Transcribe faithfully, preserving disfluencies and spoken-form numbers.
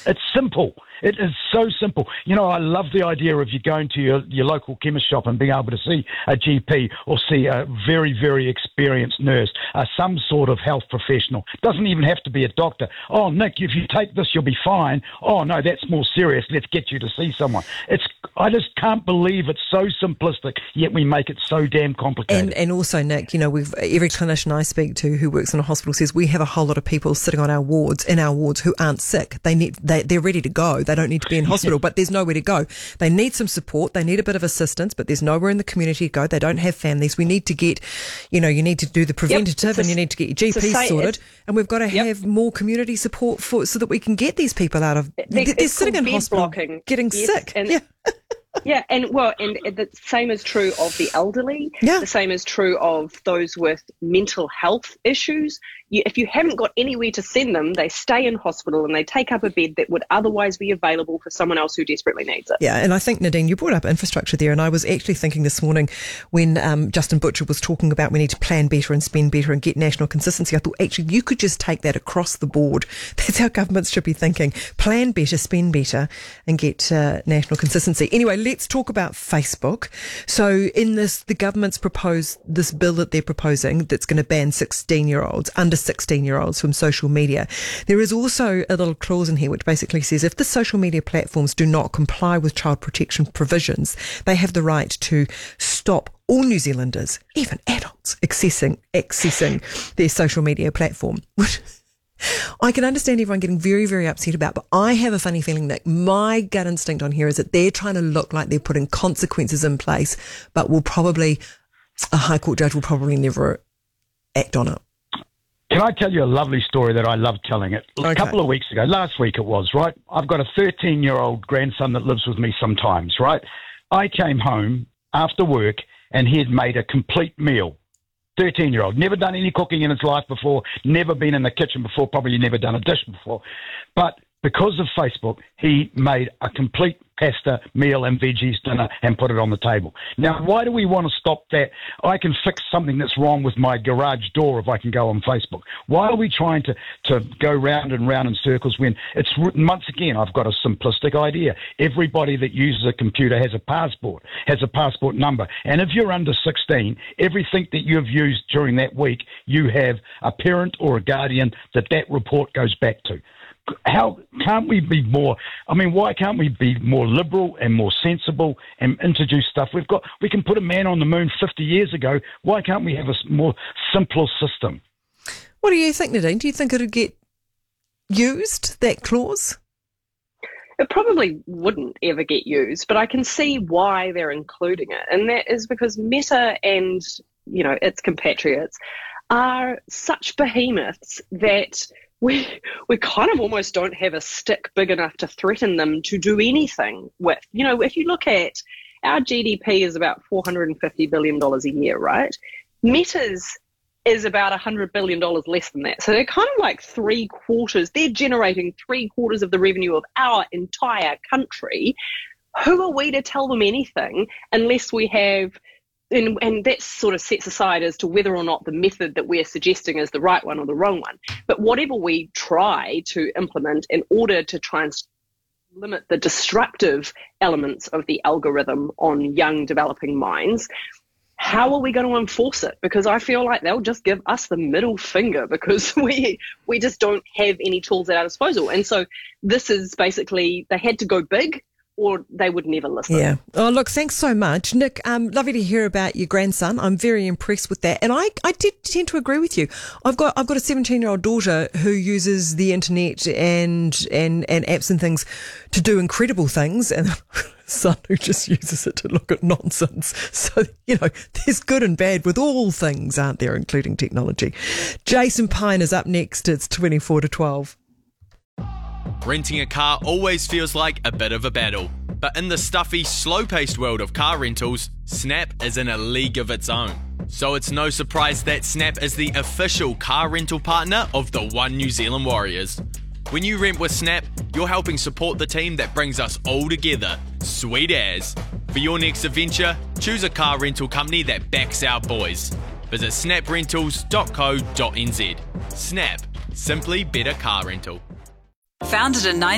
It's simple. It is so simple. You know, I love the idea of you going to your, your local chemist shop and being able to see a G P or see a very, very experienced nurse, uh, some sort of health professional. Doesn't even have to be a doctor. Oh, Nick, if you take this, you'll be fine. Oh, no, that's more serious. Let's get you to see someone. It's. I just can't believe it's so simplistic, yet we make it so damn complicated. And, and also, Nick, you know, we've every clinician I speak to who works in a hospital says we have a whole lot of people sitting on our wards, in our wards, who aren't sick. They need, they, they're ready to go. They don't need to be in hospital, but there's nowhere to go. They need some support. They need a bit of assistance, but there's nowhere in the community to go. They don't have families. We need to get, you know, you need to do the preventative, yep, and you need to get your G Ps say, sorted. And we've got to yep. have more community support for so that we can get these people out of. They're, they're sitting in hospital, blocking. getting yes, sick. And yeah. Yeah, and well, and the same is true of the elderly. Yeah. The same is true of those with mental health issues. You, if you haven't got anywhere to send them, they stay in hospital and they take up a bed that would otherwise be available for someone else who desperately needs it. Yeah, and I think, Nadine, you brought up infrastructure there, and I was actually thinking this morning when um, Justin Butcher was talking about we need to plan better and spend better and get national consistency, I thought actually you could just take that across the board. That's how governments should be thinking. Plan better, spend better, and get uh, national consistency. Anyway, let's talk about Facebook. So in this, the government's proposed this bill that they're proposing that's going to ban sixteen-year-olds, under sixteen-year-olds from social media. There is also a little clause in here which basically says if the social media platforms do not comply with child protection provisions, they have the right to stop all New Zealanders, even adults, accessing accessing their social media platform. I can understand everyone getting very, very upset about, but I have a funny feeling that my gut instinct on here is that they're trying to look like they're putting consequences in place, but will probably, a High Court judge will probably never act on it. Can I tell you a lovely story that I love telling it? Okay. A couple of weeks ago, last week it was, right? I've got a thirteen-year-old grandson that lives with me sometimes, right? I came home after work and he had made a complete meal. thirteen-year-old, never done any cooking in his life before, never been in the kitchen before, probably never done a dish before. But because of Facebook, he made a complete pasta meal and veggies dinner and put it on the table. Now, why do we want to stop that? I can fix something that's wrong with my garage door if I can go on Facebook. Why are we trying to, to go round and round in circles when it's, once again, I've got a simplistic idea. Everybody that uses a computer has a passport, has a passport number. And if you're under sixteen, everything that you've used during that week, you have a parent or a guardian that that report goes back to. How can't we be more, I mean, why can't we be more liberal and more sensible and introduce stuff? We've got, we can put a man on the moon fifty years ago. Why can't we have a more simpler system? What do you think, Nadine? Do you think it'd get used, that clause? It probably wouldn't ever get used, but I can see why they're including it. And that is because Meta and, you know, its compatriots are such behemoths that we we kind of almost don't have a stick big enough to threaten them to do anything with. You know, if you look at our G D P is about four hundred fifty billion dollars a year, right? Meta's is about one hundred billion dollars less than that. So they're kind of like three quarters. They're generating three quarters of the revenue of our entire country. Who are we to tell them anything unless we have... And, and that sort of sets aside as to whether or not the method that we're suggesting is the right one or the wrong one. But whatever we try to implement in order to try and limit the destructive elements of the algorithm on young developing minds, how are we going to enforce it? Because I feel like they'll just give us the middle finger because we we just don't have any tools at our disposal. And so this is basically, they had to go big, or they would never listen. Yeah. Oh, look, thanks so much. Nick, um, lovely to hear about your grandson. I'm very impressed with that. And I, I did tend to agree with you. I've got I've got a seventeen-year-old daughter who uses the internet and, and, and apps and things to do incredible things, and a son who just uses it to look at nonsense. So, you know, there's good and bad with all things, aren't there, including technology. Jason Pine is up next. It's twenty-four to twelve. Renting a car always feels like a bit of a battle, but in the stuffy, slow-paced world of car rentals, Snap is in a league of its own. So it's no surprise that Snap is the official car rental partner of the One New Zealand Warriors. When you rent with Snap, you're helping support the team that brings us all together. Sweet as. For your next adventure, choose a car rental company that backs our boys. Visit snap rentals dot co dot n z. Snap. Simply better car rental. Founded in